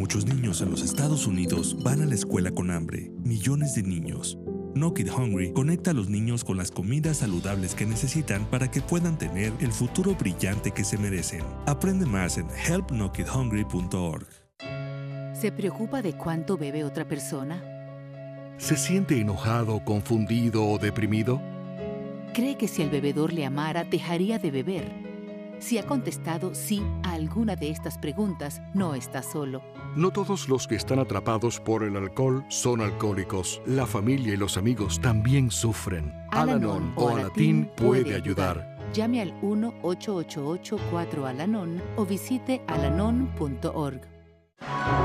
Muchos niños en los Estados Unidos van a la escuela con hambre. Millones de niños. No Kid Hungry conecta a los niños con las comidas saludables que necesitan para que puedan tener el futuro brillante que se merecen. Aprende más en helpnokidhungry.org. ¿Se preocupa de cuánto bebe otra persona? ¿Se siente enojado, confundido o deprimido? ¿Cree que si el bebedor le amara, dejaría de beber? Si ha contestado sí a alguna de estas preguntas, no está solo. No todos los que están atrapados por el alcohol son alcohólicos. La familia y los amigos también sufren. Al-Anon o Alatín puede ayudar. Llame al 1-888-4-ALANON o visite alanon.org.